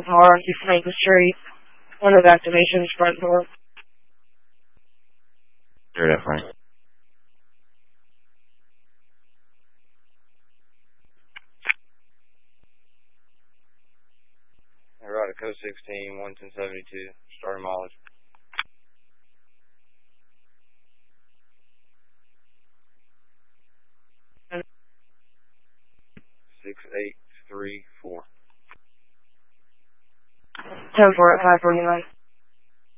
car on East Franklin Street. One of activation's front door. Hear that, Frank. Right at code 16, 11072, starting mileage. 6834. 10-4 at 549.